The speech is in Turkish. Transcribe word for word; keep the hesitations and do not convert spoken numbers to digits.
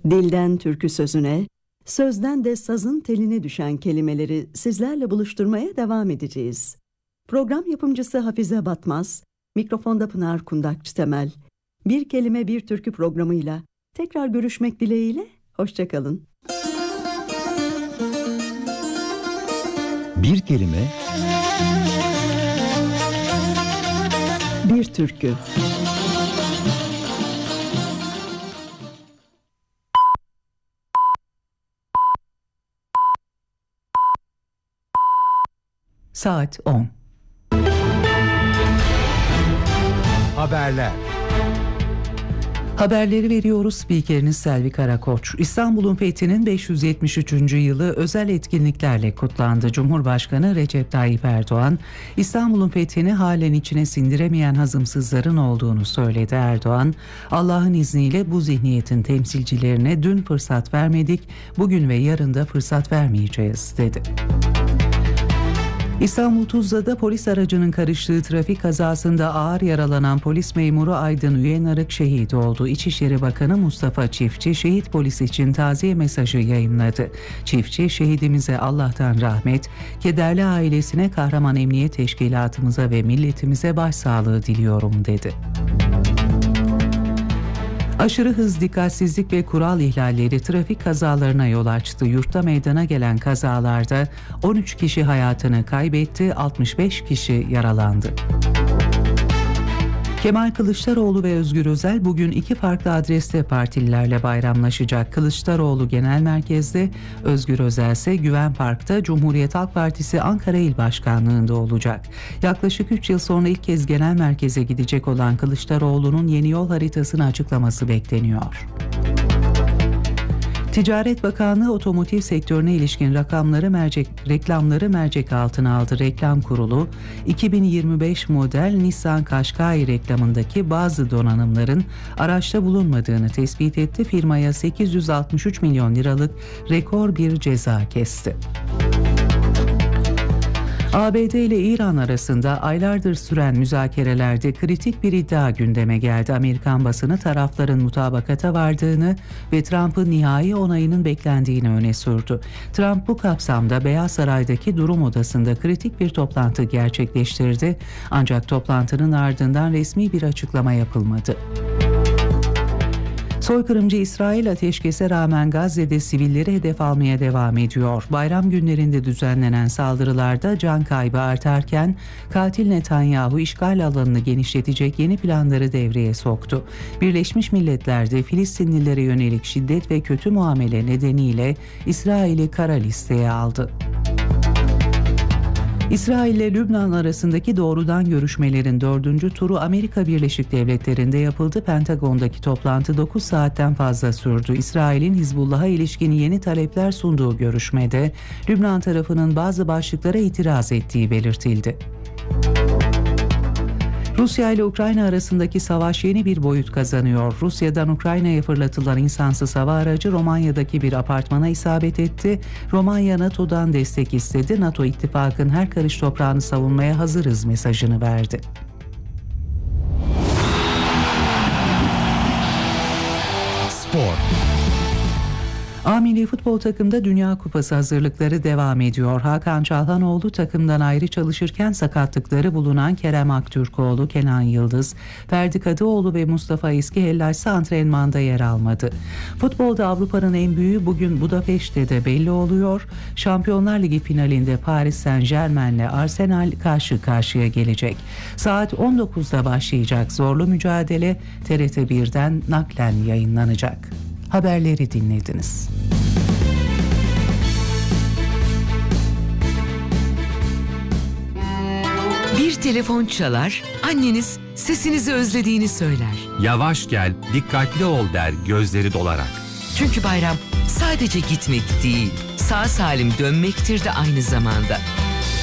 Dilden türkü sözüne, sözden de sazın teline düşen kelimeleri sizlerle buluşturmaya devam edeceğiz. Program yapımcısı Hafize Batmaz, mikrofonda Pınar Kundakçı Temel. Bir kelime bir türkü programıyla tekrar görüşmek dileğiyle, hoşçakalın. Bir kelime, bir türkü. Saat on. Haberler. Haberleri veriyoruz. Spikeriniz Selvi Karakoç. İstanbul'un fethinin beş yüz yetmiş üçüncü yılı özel etkinliklerle kutlandı. Cumhurbaşkanı Recep Tayyip Erdoğan, İstanbul'un fethini halen içine sindiremeyen hazımsızların olduğunu söyledi. Erdoğan, Allah'ın izniyle bu zihniyetin temsilcilerine dün fırsat vermedik, bugün ve yarın da fırsat vermeyeceğiz, dedi. İstanbul Tuzla'da polis aracının karıştığı trafik kazasında ağır yaralanan polis memuru Aydın Üyenarık şehit oldu. İçişleri Bakanı Mustafa Çiftçi şehit polis için taziye mesajı yayımladı. Çiftçi, şehidimize Allah'tan rahmet, kederli ailesine, kahraman emniyet teşkilatımıza ve milletimize başsağlığı diliyorum, dedi. Aşırı hız, dikkatsizlik ve kural ihlalleri trafik kazalarına yol açtı. Yurtta meydana gelen kazalarda on üç kişi hayatını kaybetti, altmış beş kişi yaralandı. Kemal Kılıçdaroğlu ve Özgür Özel bugün iki farklı adreste partililerle bayramlaşacak. Kılıçdaroğlu Genel Merkez'de, Özgür Özel ise Güven Park'ta Cumhuriyet Halk Partisi Ankara İl Başkanlığı'nda olacak. Yaklaşık üç yıl sonra ilk kez Genel Merkez'e gidecek olan Kılıçdaroğlu'nun yeni yol haritasını açıklaması bekleniyor. Ticaret Bakanlığı otomotiv sektörüne ilişkin rakamları mercek, reklamları mercek altına aldı. Reklam Kurulu, iki bin yirmi beş model Nissan Qashqai reklamındaki bazı donanımların araçta bulunmadığını tespit etti. Firmaya sekiz yüz altmış üç milyon liralık rekor bir ceza kesti. A B D ile İran arasında aylardır süren müzakerelerde kritik bir iddia gündeme geldi. Amerikan basını tarafların mutabakata vardığını ve Trump'ın nihai onayının beklendiğini öne sürdü. Trump bu kapsamda Beyaz Saray'daki durum odasında kritik bir toplantı gerçekleştirdi. Ancak toplantının ardından resmi bir açıklama yapılmadı. Soykırımcı İsrail ateşkese rağmen Gazze'de sivilleri hedef almaya devam ediyor. Bayram günlerinde düzenlenen saldırılarda can kaybı artarken katil Netanyahu işgal alanını genişletecek yeni planları devreye soktu. Birleşmiş Milletler'de Filistinlilere yönelik şiddet ve kötü muamele nedeniyle İsrail'i kara listeye aldı. İsrail ile Lübnan arasındaki doğrudan görüşmelerin dördüncü turu Amerika Birleşik Devletleri'nde yapıldı. Pentagon'daki toplantı dokuz saatten fazla sürdü. İsrail'in Hizbullah'a ilişkin yeni talepler sunduğu görüşmede Lübnan tarafının bazı başlıklara itiraz ettiği belirtildi. Rusya ile Ukrayna arasındaki savaş yeni bir boyut kazanıyor. Rusya'dan Ukrayna'ya fırlatılan insansız hava aracı Romanya'daki bir apartmana isabet etti. Romanya NATO'dan destek istedi. NATO ittifakın her karış toprağını savunmaya hazırız mesajını verdi. Spor. A milli futbol takımda Dünya Kupası hazırlıkları devam ediyor. Hakan Çalhanoğlu takımdan ayrı çalışırken sakatlıkları bulunan Kerem Aktürkoğlu, Kenan Yıldız, Ferdi Kadıoğlu ve Mustafa Eskihella ise antrenmanda yer almadı. Futbolda Avrupa'nın en büyüğü bugün Budapeşte de belli oluyor. Şampiyonlar Ligi finalinde Paris Saint-Germain ile Arsenal karşı karşıya gelecek. Saat on dokuzda başlayacak zorlu mücadele T R T birden naklen yayınlanacak. Haberleri dinlediniz. Bir telefon çalar, anneniz sesinizi özlediğini söyler. Yavaş gel, dikkatli ol der gözleri dolarak. Çünkü bayram sadece gitmek değil, sağ salim dönmektir de aynı zamanda.